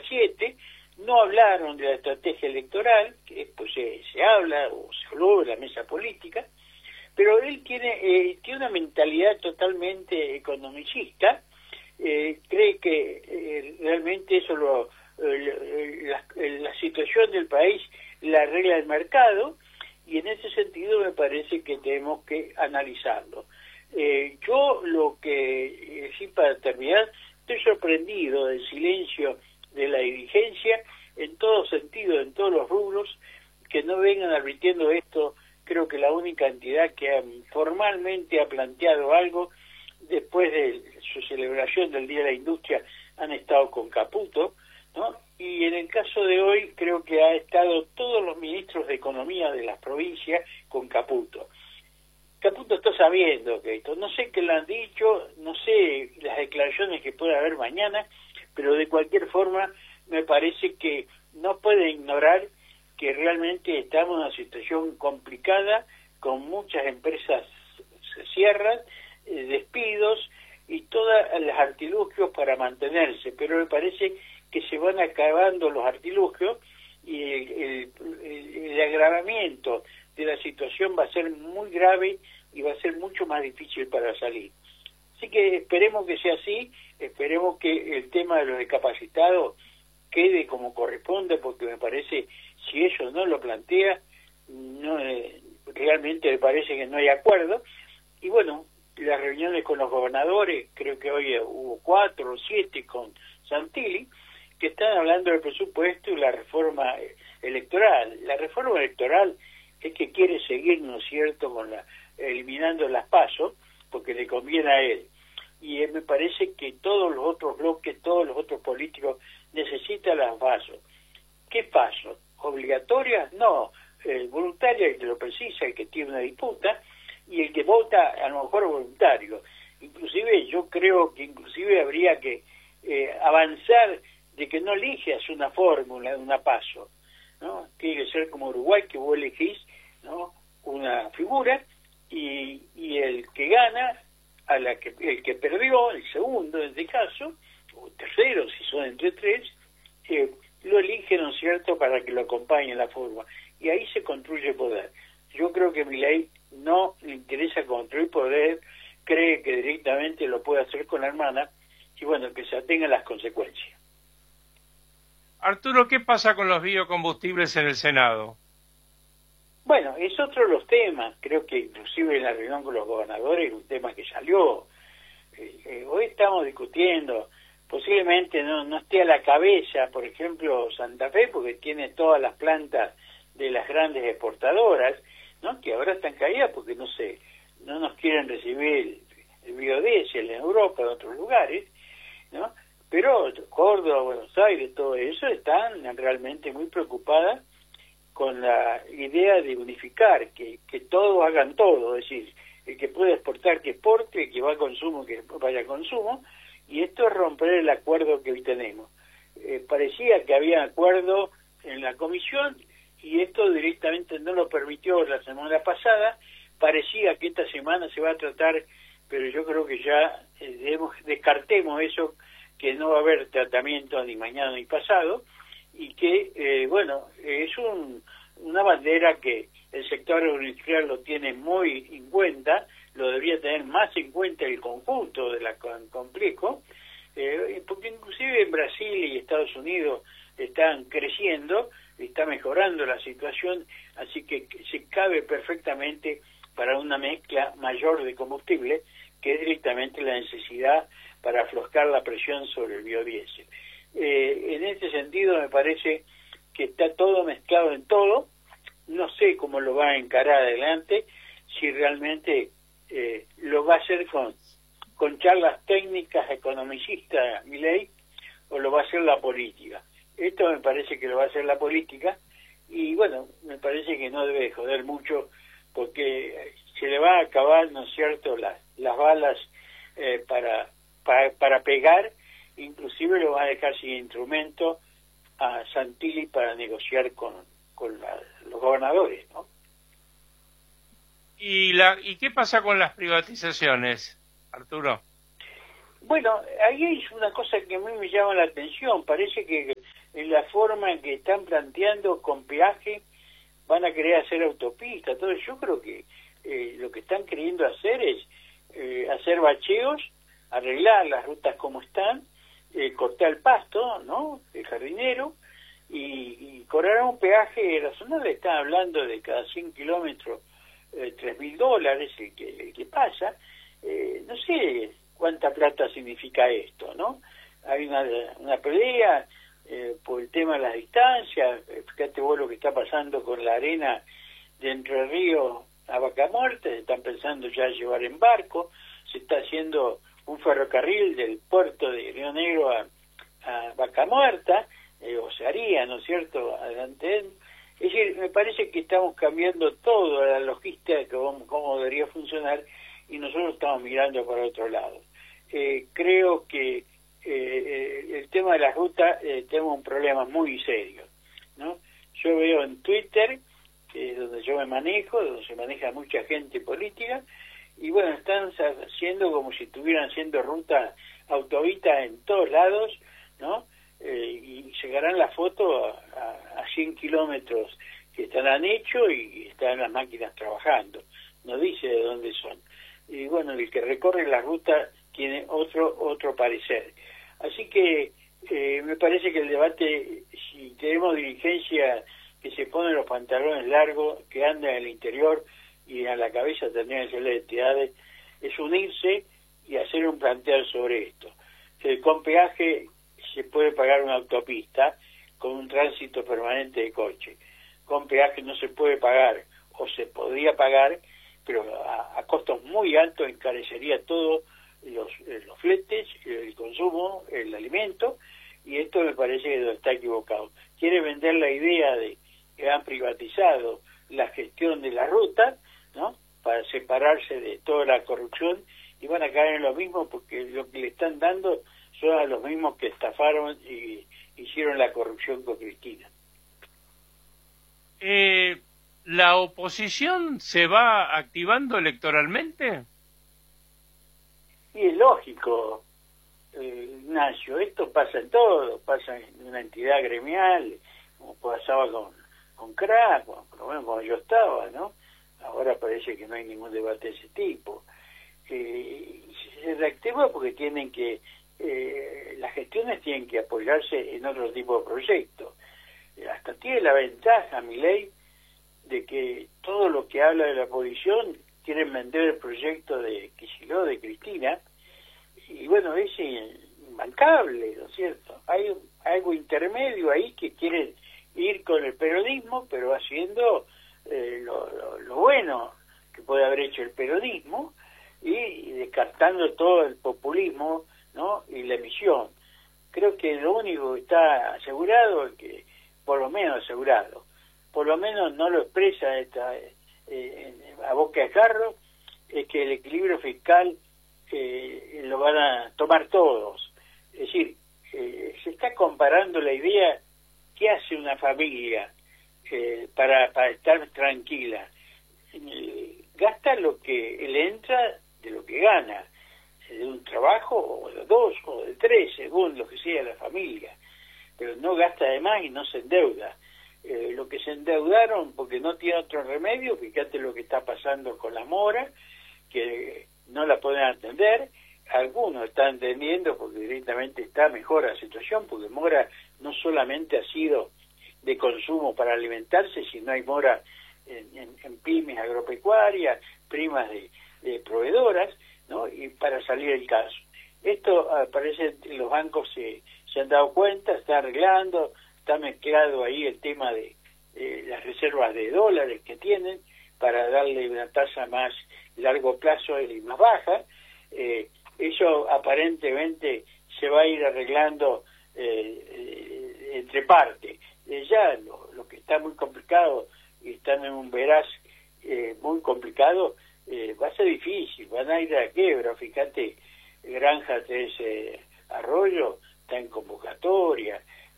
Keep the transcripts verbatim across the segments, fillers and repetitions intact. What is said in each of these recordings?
siete, no hablaron de la estrategia electoral, que después se, se habla o se habló de la mesa política, pero él tiene, eh, tiene una mentalidad totalmente economicista, eh, cree que eh, realmente eso lo, eh, la, la situación del país la arregla el mercado, y en ese sentido me parece que tenemos que analizarlo. Eh, yo lo que, eh, sí, para terminar, estoy sorprendido del silencio de la dirigencia en todo sentido, en todos los rubros, que no vengan advirtiendo esto. Creo que la única entidad que ha, formalmente ha planteado algo después de su celebración del Día de la Industria han estado con Caputo, ¿no? Y en el caso de hoy creo que ha estado todos los ministros de Economía de las provincias con Caputo. Caputo está sabiendo que esto, no sé qué le han dicho, no sé las declaraciones que pueda haber mañana, pero de cualquier forma me parece que no puede ignorar que realmente estamos en una situación complicada, con muchas empresas se cierran, eh, despidos y todos los artilugios para mantenerse, pero me parece que se van acabando los artilugios y el, el, el, el agravamiento de la situación va a ser muy grave y va a ser mucho más difícil para salir. Así que esperemos que sea así, esperemos que el tema de los discapacitados quede como corresponde, porque me parece, si eso no lo plantea, no, eh, realmente me parece que no hay acuerdo. Y bueno, las reuniones con los gobernadores, creo que hoy hubo cuatro o siete con Santilli, que están hablando del presupuesto y la reforma electoral. La reforma electoral es que quiere seguir, ¿no es cierto?, con la, eliminando las PASO, porque le conviene a él. Y eh, me parece que todos los otros bloques, todos los otros políticos necesitan las PASO. ¿Qué PASO? ¿Obligatorias? No, eh, voluntaria, el que lo precisa, el que tiene una disputa, y el que vota a lo mejor voluntario. Inclusive yo creo que inclusive habría que eh, avanzar de que no eliges una fórmula, una PASO, ¿no? Tiene que ser como Uruguay, que vos elegís, ¿no?, una figura, y, y el que gana, a la que el que perdió, el segundo en este caso, o tercero, si son entre tres, eh, lo elige, ¿no es cierto?, para que lo acompañe en la forma. Y ahí se construye poder. Yo creo que Milei no le interesa construir poder, cree que directamente lo puede hacer con la hermana, y bueno, que se atengan las consecuencias. Arturo, ¿qué pasa con los biocombustibles en el Senado? Bueno, es otro de los temas, creo que inclusive en la reunión con los gobernadores, un tema que salió. Eh, eh, hoy estamos discutiendo, posiblemente no, no esté a la cabeza, por ejemplo, Santa Fe, porque tiene todas las plantas de las grandes exportadoras, ¿no?, que ahora están caídas porque no sé, no nos quieren recibir el, el biodiesel en Europa, en otros lugares, ¿no? Pero Córdoba, Buenos Aires, todo eso están realmente muy preocupadas con la idea de unificar, que, que todos hagan todo, es decir, el que puede exportar que exporte, el que va a consumo que vaya a consumo, y esto es romper el acuerdo que hoy tenemos. Eh, parecía que había acuerdo en la comisión y esto directamente no lo permitió la semana pasada, parecía que esta semana se va a tratar, pero yo creo que ya eh, debemos, descartemos eso, que no va a haber tratamiento ni mañana ni pasado, y que, eh, bueno, es un, una bandera que el sector agroindustrial lo tiene muy en cuenta, lo debería tener más en cuenta el conjunto de la complejo, eh, porque inclusive en Brasil y Estados Unidos están creciendo, está mejorando la situación, así que se cabe perfectamente para una mezcla mayor de combustible, que es directamente la necesidad para aflojar la presión sobre el biodiesel. Eh, en este sentido me parece que está todo mezclado en todo, no sé cómo lo va a encarar adelante, si realmente eh, lo va a hacer con, con charlas técnicas economicistas Milei, o lo va a hacer la política. Esto me parece que lo va a hacer la política, y bueno, me parece que no debe joder mucho, porque se le va a acabar, ¿no es cierto?, las, las balas eh, para, para, para pegar, inclusive lo va a dejar sin instrumento a Santilli para negociar con, con la, los gobernadores, ¿no? ¿Y, la, ¿Y qué pasa con las privatizaciones, Arturo? Bueno, ahí es una cosa que a mí me llama la atención. Parece que en la forma en que están planteando con peaje, van a querer hacer autopista, todo. Yo creo que eh, lo que están queriendo hacer es eh, hacer bacheos, arreglar las rutas como están, eh, cortar el pasto, ¿no?, el jardinero, y, y cobrar un peaje razonable. Están hablando de cada cien kilómetros eh, tres mil dólares el que, el que pasa. Eh, no sé cuánta plata significa esto, ¿no? Hay una, una pelea eh, por el tema de las distancias. Eh, fíjate vos lo que está pasando con la arena de Entre Ríos a Vaca Muerta. Se están pensando ya llevar en barco. Se está haciendo un ferrocarril del puerto de Río Negro a, a Vaca Muerta, eh, o se haría, ¿no es cierto?, adelante. Es decir, me parece que estamos cambiando todo, la logística, de cómo, cómo debería funcionar, y nosotros estamos mirando para otro lado. Eh, creo que eh, el tema de las rutas eh, tenemos un problema muy serio, ¿no? Yo veo en Twitter, que es donde yo me manejo, donde se maneja mucha gente política, y bueno, están haciendo como si estuvieran haciendo ruta autovista en todos lados, ¿no? Eh, y llegarán las fotos a, a cien kilómetros que estarán hechos y están las máquinas trabajando. No dice de dónde son. Y bueno, el que recorre la ruta tiene otro otro parecer. Así que eh, me parece que el debate, si tenemos dirigencia que se pone los pantalones largos, que anda en el interior y a la cabeza tendrían que ser las entidades, es unirse y hacer un planteo sobre esto. Que con peaje se puede pagar una autopista con un tránsito permanente de coche. Con peaje no se puede pagar, o se podría pagar, pero a, a costos muy altos encarecería todo los, los fletes, el consumo, el alimento, y esto me parece que está equivocado. Quiere vender la idea de que han privatizado la gestión de la ruta, ¿no?, para separarse de toda la corrupción, y van a caer en lo mismo porque lo que le están dando son a los mismos que estafaron y hicieron la corrupción con Cristina. Eh, ¿La oposición se va activando electoralmente? Y es lógico, eh, Ignacio, esto pasa en todo, pasa en una entidad gremial, como pasaba con, con C R A, con, por lo menos cuando yo estaba, ¿no? Ahora parece que no hay ningún debate de ese tipo. Eh, se reactiva porque tienen que, eh, las gestiones tienen que apoyarse en otro tipo de proyectos. Eh, hasta tiene la ventaja, Milei, de que todo lo que habla de la oposición quieren vender el proyecto de Kicillof, de Cristina, y bueno, es imbancable, ¿no es cierto? Hay algo intermedio ahí que quieren ir con el peronismo, pero haciendo eh, lo, lo, lo bueno que puede haber hecho el peronismo, y, y descartando todo el populismo, ¿no?, y la emisión. Creo que lo único que está asegurado, es que, por lo menos asegurado, por lo menos no lo expresa esta, eh, a boca de jarro, es que el equilibrio fiscal eh, lo van a tomar todos. Es decir, eh, se está comparando la idea, ¿qué hace una familia eh, para, para estar tranquila? Eh, gasta lo que le entra de lo que gana, de un trabajo, o de dos, o de tres, según lo que sea la familia, pero no gasta de más y no se endeuda. Eh, lo que se endeudaron porque no tiene otro remedio, fíjate lo que está pasando con la mora, que no la pueden atender. Algunos están entendiendo porque directamente está mejor la situación, porque mora no solamente ha sido de consumo para alimentarse, sino hay mora en, en, en pymes agropecuarias, primas de, de proveedoras, ¿no?, y para salir del caso. Esto parece que los bancos se, se han dado cuenta, está arreglando, está mezclado ahí el tema de eh, las reservas de dólares que tienen para darle una tasa más largo plazo y más baja. Eh, eso aparentemente se va a ir arreglando eh, eh, entre partes. Eh, ya lo, lo que está muy complicado y están en un veraz eh, muy complicado, eh, va a ser difícil, van a ir a la quiebra. Fíjate, Granja Tres eh, Arroyo está en convocatoria,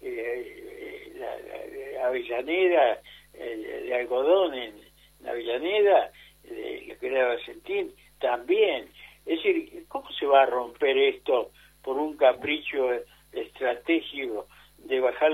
eh, la, la Avellaneda, eh, de algodón en, en Avellaneda, de la que era Valentín, también. Es decir, ¿cómo se va a romper esto por un capricho estratégico de bajar